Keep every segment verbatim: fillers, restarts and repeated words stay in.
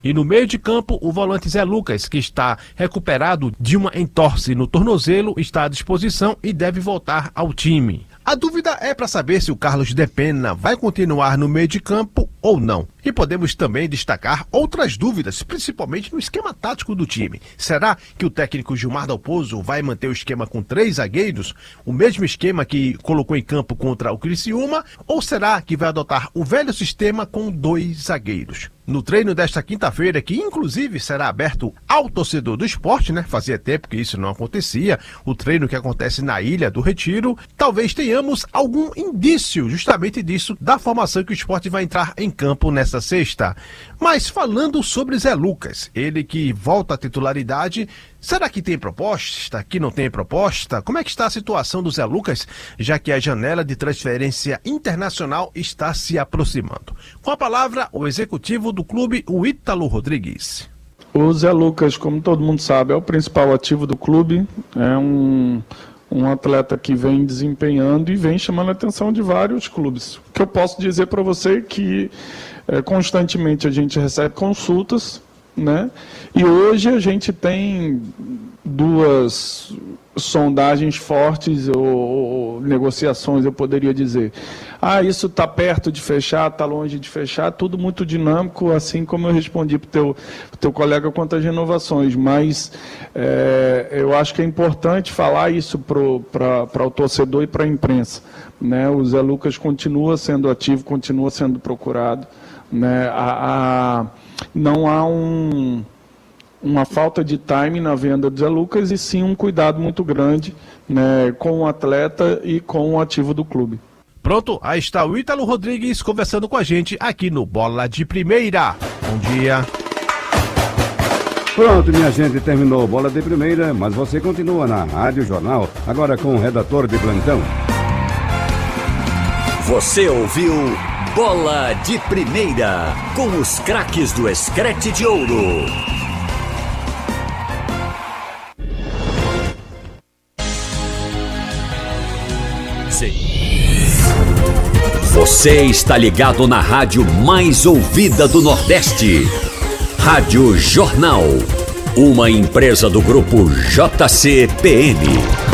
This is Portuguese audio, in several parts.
E no meio de campo, o volante Zé Lucas, que está recuperado de uma entorse no tornozelo, está à disposição e deve voltar ao time. A dúvida é para saber se o Carlos Depena vai continuar no meio de campo ou não. E podemos também destacar outras dúvidas, principalmente no esquema tático do time. Será que o técnico Gilmar Dalpozo vai manter o esquema com três zagueiros, o mesmo esquema que colocou em campo contra o Criciúma, ou será que vai adotar o velho sistema com dois zagueiros? No treino desta quinta-feira, que inclusive será aberto ao torcedor do esporte, né? Fazia tempo que isso não acontecia, o treino que acontece na Ilha do Retiro, talvez tenhamos algum indício justamente disso, da formação que o esporte vai entrar em campo nesta sexta. Mas falando sobre Zé Lucas, ele que volta à titularidade, será que tem proposta? Que não tem proposta? Como é que está a situação do Zé Lucas, já que a janela de transferência internacional está se aproximando? Com a palavra, o executivo do clube, o Ítalo Rodrigues. O Zé Lucas, como todo mundo sabe, é o principal ativo do clube, é um, um atleta que vem desempenhando e vem chamando a atenção de vários clubes. O que eu posso dizer para você é que é, constantemente a gente recebe consultas, né? E hoje a gente tem duas sondagens fortes ou, ou negociações, eu poderia dizer. Ah, isso está perto de fechar, está longe de fechar, tudo muito dinâmico, assim como eu respondi para o teu, teu colega quanto às renovações, mas é, eu acho que é importante falar isso para o torcedor e para a imprensa, né? O Zé Lucas continua sendo ativo, continua sendo procurado, né? a, a, não há um... uma falta de time na venda do Zé Lucas e sim um cuidado muito grande, né, com o atleta e com o ativo do clube. Pronto, aí está o Ítalo Rodrigues conversando com a gente aqui no Bola de Primeira. Bom dia. Pronto, minha gente, terminou Bola de Primeira, mas você continua na Rádio Jornal, agora com o redator de plantão. Você ouviu Bola de Primeira, com os craques do Escrete de Ouro. Você está ligado na rádio mais ouvida do Nordeste. Rádio Jornal, uma empresa do grupo J C P M.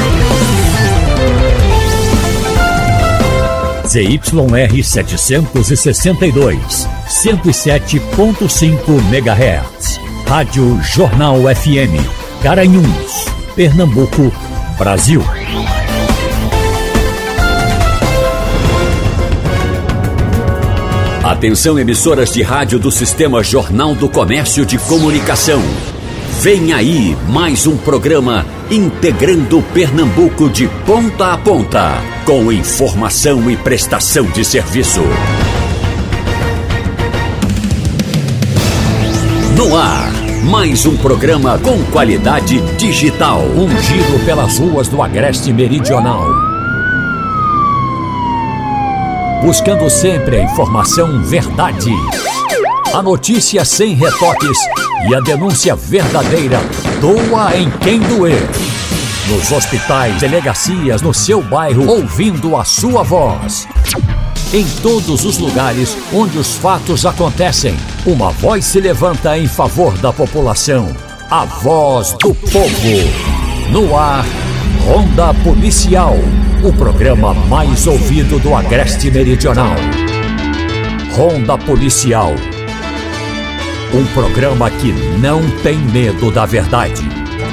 Z Y R setecentos e sessenta e dois, cento e sete ponto cinco megahertz. Rádio Jornal F M, Garanhuns, Pernambuco, Brasil. Atenção, emissoras de rádio do Sistema Jornal do Comércio de Comunicação. Vem aí mais um programa integrando Pernambuco de ponta a ponta, com informação e prestação de serviço. No ar, mais um programa com qualidade digital. Um giro pelas ruas do Agreste Meridional. Buscando sempre a informação verdade, a notícia sem retoques e a denúncia verdadeira, doa em quem doer. Nos hospitais, delegacias, no seu bairro, ouvindo a sua voz. Em todos os lugares onde os fatos acontecem, uma voz se levanta em favor da população. A voz do povo. No ar, Ronda Policial, o programa mais ouvido do Agreste Meridional. Ronda Policial, um programa que não tem medo da verdade.